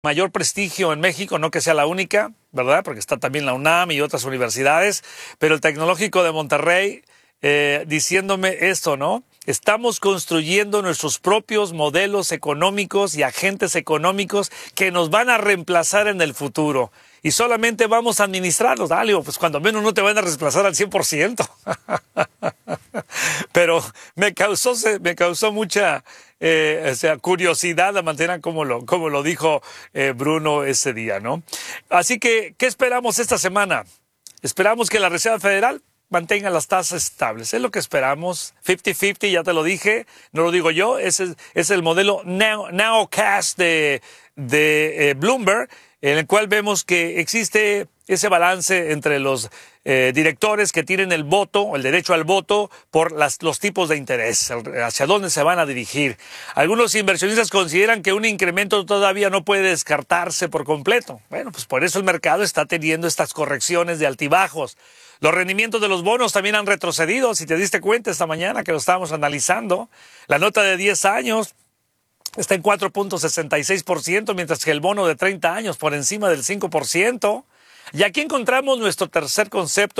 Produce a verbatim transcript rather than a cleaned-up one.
mayor prestigio en México, no que sea la única, ¿verdad? Porque está también la UNAM y otras universidades, pero el Tecnológico de Monterrey eh, diciéndome esto, ¿no? Estamos construyendo nuestros propios modelos económicos y agentes económicos que nos van a reemplazar en el futuro. Y solamente vamos a administrarlos. Dale, pues cuando menos no te van a reemplazar al cien por ciento. Pero me causó, me causó mucha eh, o sea, curiosidad la manera como lo, como lo dijo eh, Bruno ese día, ¿no? Así que, ¿qué esperamos esta semana? Esperamos que la Reserva Federal mantenga las tasas estables. Es lo que esperamos. cincuenta cincuenta, ya te lo dije, no lo digo yo, ese es, es el modelo Now, Nowcast de, de eh, Bloomberg, en el cual vemos que existe ese balance entre los eh, directores que tienen el voto, el derecho al voto, por las, los tipos de interés, hacia dónde se van a dirigir. Algunos inversionistas consideran que un incremento todavía no puede descartarse por completo. Bueno, pues por eso el mercado está teniendo estas correcciones de altibajos. Los rendimientos de los bonos también han retrocedido, si te diste cuenta esta mañana que lo estábamos analizando. La nota de diez años está en cuatro punto sesenta y seis por ciento, mientras que el bono de treinta años por encima del cinco por ciento. Y aquí encontramos nuestro tercer concepto